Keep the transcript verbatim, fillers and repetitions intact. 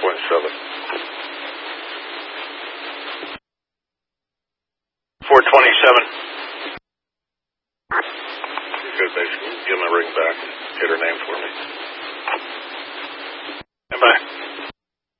point seven. four twenty-seven. You're good, basically. Give him a ring back.